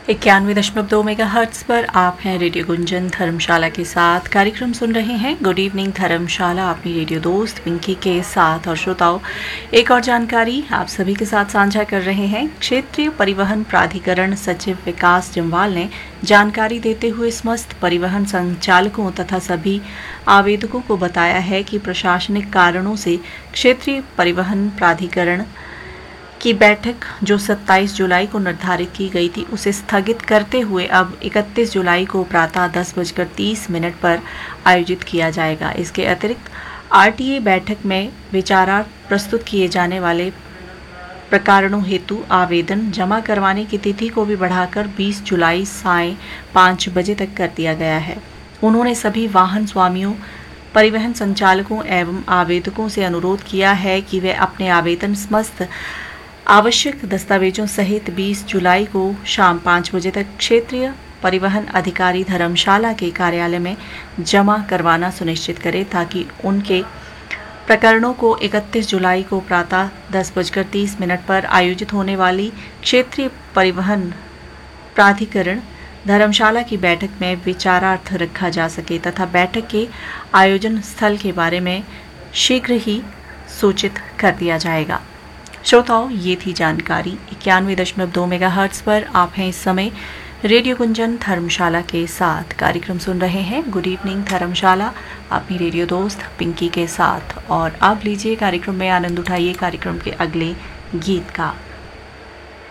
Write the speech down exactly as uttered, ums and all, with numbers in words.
इक्यानवे दशमलव दो मेगा हर्ट्स पर आप हैं रेडियो गुंजन धर्मशाला के साथ। कार्यक्रम सुन रहे हैं गुड इवनिंग धर्मशाला अपनी रेडियो दोस्त पिंकी के साथ। और श्रोताओं, एक और जानकारी आप सभी के साथ साझा कर रहे हैं। क्षेत्रीय परिवहन प्राधिकरण सचिव विकास जम्वाल ने जानकारी देते हुए समस्त परिवहन संचालकों तथा सभी आवेदकों को बताया है कि प्रशासनिक कारणों से क्षेत्रीय परिवहन प्राधिकरण की बैठक जो सत्ताईस जुलाई को निर्धारित की गई थी उसे स्थगित करते हुए अब इकतीस जुलाई को प्रातः दस बजकर तीस मिनट पर आयोजित किया जाएगा। इसके अतिरिक्त आरटीए बैठक में विचारार्थ प्रस्तुत किए जाने वाले प्रकरणों हेतु आवेदन जमा करवाने की तिथि को भी बढ़ाकर बीस जुलाई साय पाँच बजे तक कर दिया गया है। उन्होंने सभी वाहन स्वामियों, परिवहन संचालकों एवं आवेदकों से अनुरोध किया है कि वे अपने आवेदन समस्त आवश्यक दस्तावेजों सहित बीस जुलाई को शाम पाँच बजे तक क्षेत्रीय परिवहन अधिकारी धर्मशाला के कार्यालय में जमा करवाना सुनिश्चित करें, ताकि उनके प्रकरणों को इकतीस जुलाई को प्रातः दस बजकर तीस मिनट पर आयोजित होने वाली क्षेत्रीय परिवहन प्राधिकरण धर्मशाला की बैठक में विचारार्थ रखा जा सके तथा बैठक के आयोजन स्थल के बारे में शीघ्र ही सूचित कर दिया जाएगा। श्रोताओं, ये थी जानकारी। इक्यानवे दशमलव दो मेगा हर्ट्स पर आप हैं इस समय रेडियो गुंजन धर्मशाला के साथ। कार्यक्रम सुन रहे हैं गुड इवनिंग धर्मशाला अपनी रेडियो दोस्त पिंकी के साथ। और अब लीजिए कार्यक्रम में आनंद उठाइए कार्यक्रम के अगले गीत का।